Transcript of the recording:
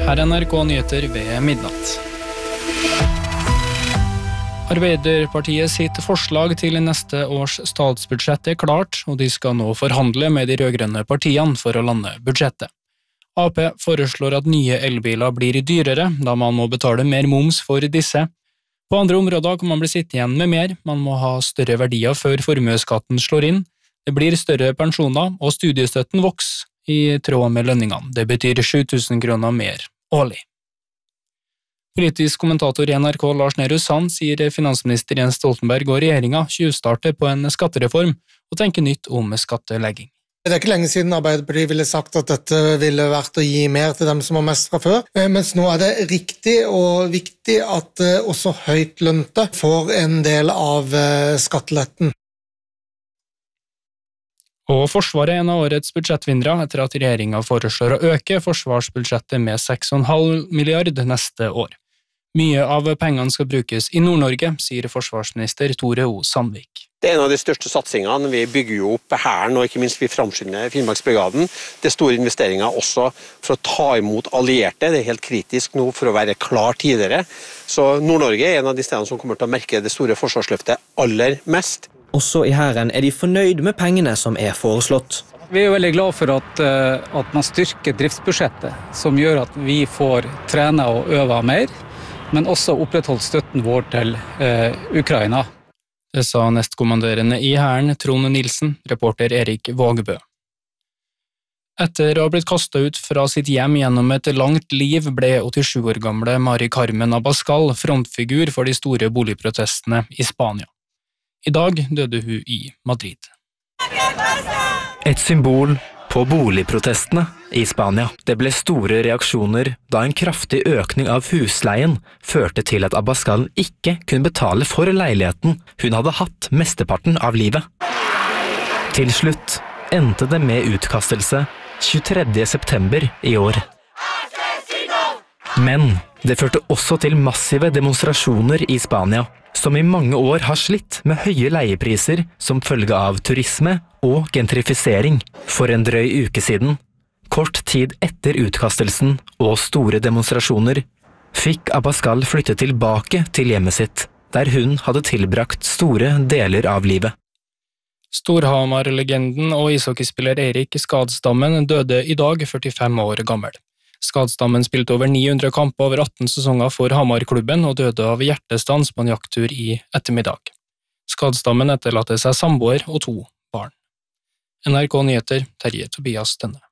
Her NRK Nyheter ved midnatt. Arbeiderpartiet sitt forslag til neste års statsbudsjett klart, og de skal nå forhandle med de rødgrønne partiene for å lande budsjettet. AP foreslår at nye elbiler blir dyrere, da man må betale mer moms for disse. På andre områder kan man bli sitte igjen med mer, man må ha større verdier før formueskatten slår inn, det blir større pensjoner, og studiestøtten vokser i tråd med lønningene. Det betyr 7 000 kroner mer årlig. Politisk kommentator i NRK Lars Nehru Sand sier finansminister Jens Stoltenberg og regjeringen tjuvstarter på en skattereform og tenker nytt om skattelegging. Det ikke lenge siden Arbeiderpartiet ville sagt at dette ville vært å gi mer til dem som har mest fra før, mens nå det riktig og viktig at også høytlønte får en del av skatteletten. Og Forsvaret en av årets budsjettvinnere etter at regjeringen foreslår å øke forsvarsbudsjettet med 6,5 milliard neste år. Mye av pengene skal brukes i Nord-Norge, sier forsvarsminister Tore O. Sandvik. Det en av de største satsingene. Vi bygger jo opp hæren, og ikke minst vi framskynder Finnmarksbrigaden. Det store investeringer også for å ta imot allierte. Det helt kritisk nå for å være klar tidligere. Så Nord-Norge en av de stedene som kommer til å merke det store forsvarsløftet aller mest. Også i hæren de fornøyd med pengene som foreslått. Vi veldig glad for at man styrker driftsbudsjettet, som gjør at vi får trene og øve mer, men også opprettholdt støtten vår til Ukraina. Det sa nestkommanderende i hæren Trond Nilsen, reporter Erik Vågbø. Etter å ha blitt kastet ut fra sitt hjem gjennom et langt liv ble 87 år gamle Mari Carmen Abascal frontfigur for de store boligprotestene i Spania. I dag døde hun i Madrid. Et symbol på boligprotestene i Spania. Det ble store reaksjoner da en kraftig økning av husleien førte til at Abascal ikke kunne betale for leiligheten hun hadde hatt mesteparten av livet. Til slutt endte det med utkastelse 23. september i år. Men det førte også til massive demonstrasjoner i Spania, som i mange år har slitt med høye leiepriser som følge av turisme og gentrifisering. For en drøy uke siden, kort tid etter utkastelsen og store demonstrasjoner, fikk Abascal flytte tilbake til hjemmet sitt, der hun hadde tilbrakt store deler av livet. Storhamar-legenden og ishockeyspiller Erik Skadstammen døde i dag 45 år gammel. Skadstammen spilte over 900 kamper over 18 sesonger for Hamar-klubben og døde av hjertestans på en jakttur i ettermiddag. Skadstammen etterlater seg samboer og 2 barn. NRK Nyheter, Terje Tobias Dønne.